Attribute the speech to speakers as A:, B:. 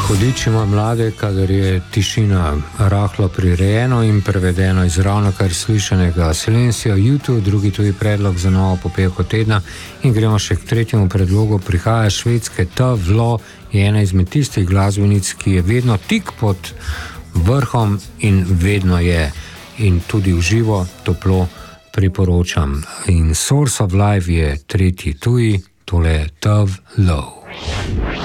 A: Hudič ima mlade, kadar je tišina rahlo prirejeno in prevedeno iz ravnokar slišanega Silencio YouTube, drugi tuji predlog za novo popevko tedna. In gremo še k tretjemu predlogu. Prihaja švedske Tove, je ena izmed tistih glasbenic, ki je vedno tik pod vrhom in vedno je. In tudi v živo toplo priporočam. In Source of Life je tretji tuji, tole je Tove.